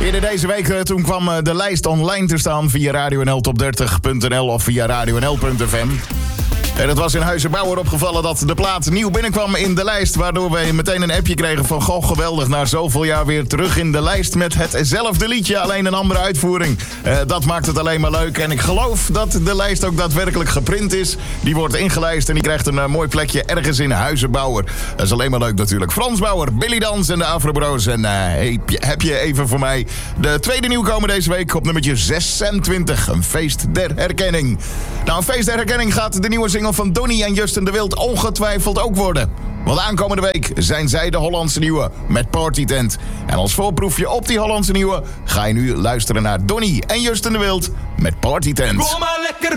Eerder deze week toen kwam de lijst online te staan via radionltop30.nl of via radionl.fm. En het was in Huizen Bauer opgevallen dat de plaat nieuw binnenkwam in de lijst, waardoor wij meteen een appje kregen van goh, geweldig, na zoveel jaar weer terug in de lijst met hetzelfde liedje, alleen een andere uitvoering. Dat maakt het alleen maar leuk en ik geloof dat de lijst ook daadwerkelijk geprint is. Die wordt ingelijst en die krijgt een mooi plekje ergens in Huizen Bauer. Dat is alleen maar leuk natuurlijk. Frans Bauer, Billy Dans en de Afro Bros. En heb je even voor mij de tweede nieuwkomer deze week op nummertje 26. Een feest der herkenning. Nou, een feest der herkenning gaat de nieuwe single van Donnie en Justin de Wild ongetwijfeld ook worden. Want aankomende week zijn zij de Hollandse Nieuwe met Party Tent. En als voorproefje op die Hollandse Nieuwe ga je nu luisteren naar Donnie en Justin de Wild met Party Tent. Kom maar lekker